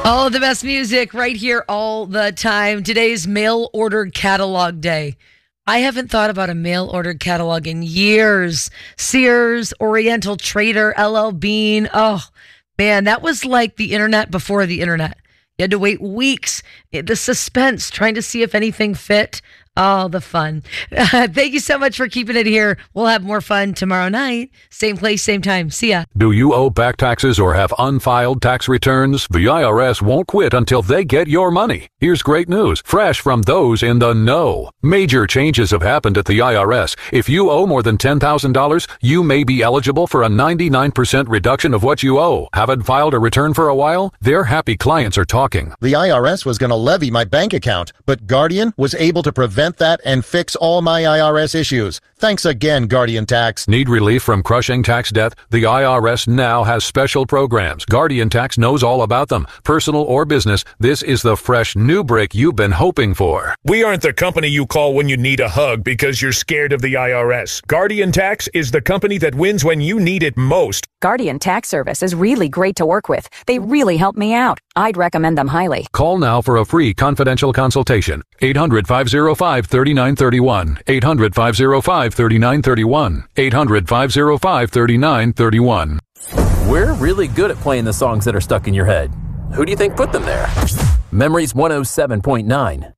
All the best music right here all the time. Today's mail ordered catalog day. I haven't thought about a mail ordered catalog in years. Sears, Oriental Trader, LL Bean. Oh, man, that was like the internet before the internet. You had to wait weeks. The suspense, trying to see if anything fit. Oh, the fun. Thank you so much for keeping it here. We'll have more fun tomorrow night. Same place, same time. See ya. Do you owe back taxes or have unfiled tax returns? The IRS won't quit until they get your money. Here's great news, fresh from those in the know. Major changes have happened at the IRS. If you owe more than $10,000, you may be eligible for a 99% reduction of what you owe. Haven't filed a return for a while? Their happy clients are talking. The IRS was going to levy my bank account, but Guardian was able to prevent that and fix all my IRS issues. Thanks again, Guardian Tax. Need relief from crushing tax debt? The IRS now has special programs. Guardian Tax knows all about them. Personal or business, this is the fresh new break you've been hoping for. We aren't the company you call when you need a hug because you're scared of the IRS. Guardian Tax is the company that wins when you need it most. Guardian Tax Service is really great to work with. They really help me out. I'd recommend them highly. Call now for a free confidential consultation. 800-505-3931. 800-505-3931. 800-505-3931. We're really good at playing the songs that are stuck in your head. Who do you think put them there? Memories 107.9.